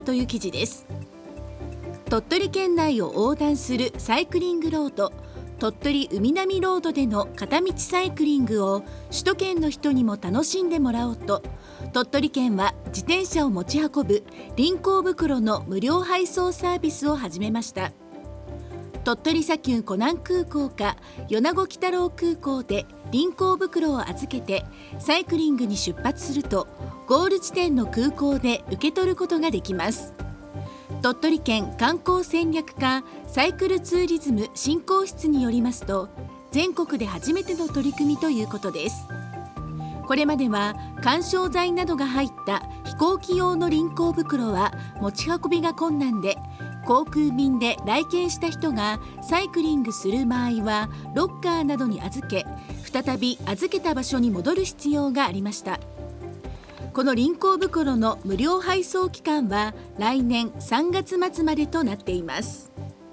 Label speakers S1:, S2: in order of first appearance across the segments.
S1: という記事です。鳥取県内を横断するサイクリングロード、鳥取海並ロードでの片道サイクリングを首都圏の人にも楽しんでもらおうと、鳥取県は自転車を持ち運ぶ臨港袋の無料配送サービスを始めました。鳥取砂丘湖南空港か米子鬼太郎空港で臨港袋を預けてサイクリングに出発すると、ゴール地点の空港で受け取ることができます。鳥取県観光戦略課サイクルツーリズム振興室によりますと、全国で初めての取り組みということです。これまでは緩衝材などが入った飛行機用の臨港袋は持ち運びが困難で、航空便で来県した人がサイクリングする場合はロッカーなどに預け、再び預けた場所に戻る必要がありました。この臨港袋の無料配送期間は来年3月末までとなっています。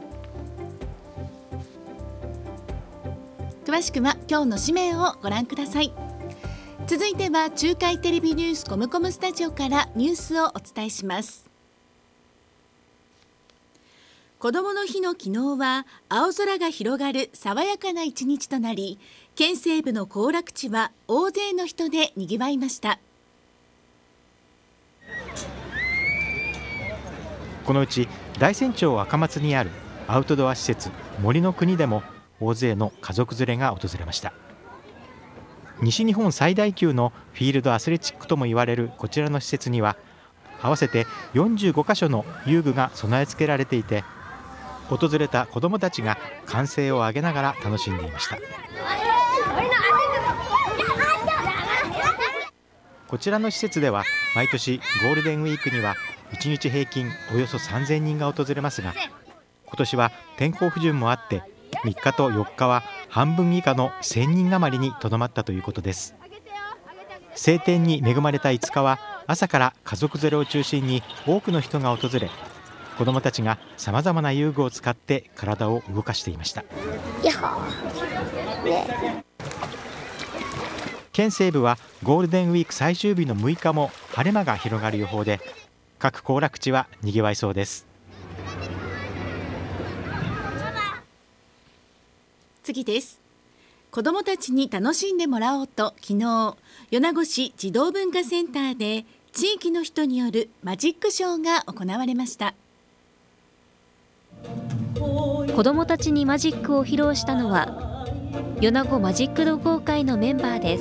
S1: 詳しくは今日の紙面をご覧ください。続いては中海テレビニュースコムコムスタジオからニュースをお伝えします。子どもの日の昨日は青空が広がる爽やかな一日となり、県西部の行楽地は大勢の人でにぎわいました。
S2: このうち大山町赤松にあるアウトドア施設森の国でも大勢の家族連れが訪れました。西日本最大級のフィールドアスレチックとも言われるこちらの施設には合わせて45カ所の遊具が備え付けられていて、訪れた子どもたちが歓声を上げながら楽しんでいました。こちらの施設では毎年ゴールデンウィークには1日平均およそ3000人が訪れますが、今年は天候不順もあって3日と4日は半分以下の1000人余りにとどまったということです。晴天に恵まれた5日は朝から家族連れを中心に多くの人が訪れ、子どもたちがさまざまな遊具を使って体を動かしていました。県西部はゴールデンウィーク最終日の6日も晴れ間が広がる予報で、各行楽地はにぎわいそうです。
S1: 次です。子どもたちに楽しんでもらおうと、昨日米子市児童文化センターで地域の人によるマジックショーが行われました。
S3: 子どもたちにマジックを披露したのは米子マジック同好会のメンバーです。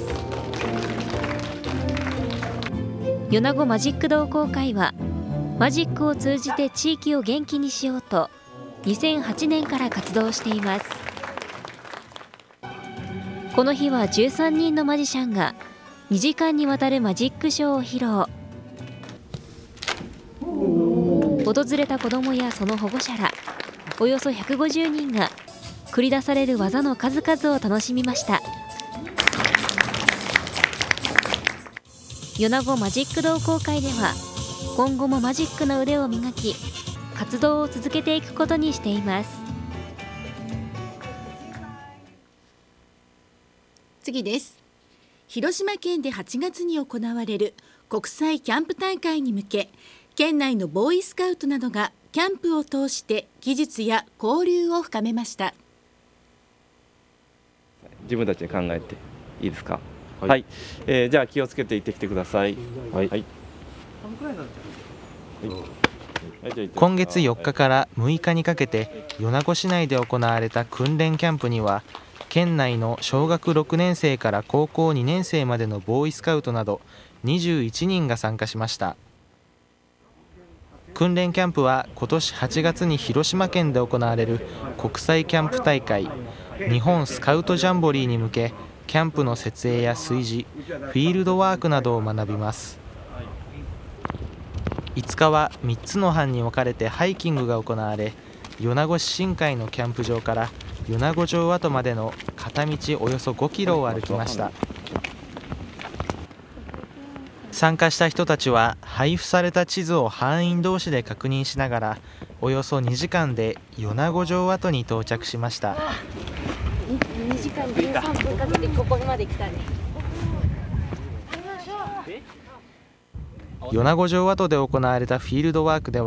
S3: 米子マジック同好会はマジックを通じて地域を元気にしようと2008年から活動しています。この日は13人のマジシャンが2時間にわたるマジックショーを披露。訪れた子どもやその保護者らおよそ150人が繰り出される技の数々を楽しみました。米子マジック同好会では今後もマジックの腕を磨き活動を続けていくことにしています。
S1: 次です。広島県で8月に行われる国際キャンプ大会に向け、県内のボーイスカウトなどがキャンプを通して技術や交流を深めました。
S4: 自分たちで考えていいですか。はい、じゃあ気をつけて行ってきてください。はい、
S2: 今月4日から6日にかけて米子市内で行われた訓練キャンプには、県内の小学6年生から高校2年生までのボーイスカウトなど21人が参加しました。訓練キャンプは今年8月に広島県で行われる国際キャンプ大会日本スカウトジャンボリーに向け、キャンプの設営や炊事、フィールドワークなどを学びます。5日は3つの班に分かれてハイキングが行われ、米子市新海のキャンプ場から米子城跡までの片道およそ5キロを歩きました。参加した人たちは配布された地図を班員同士で確認しながらおよそ2時間で米子城跡に到着しました。
S3: 2時間13分かけてここまで来たね。
S2: 米子城跡で行われたフィールドワークでは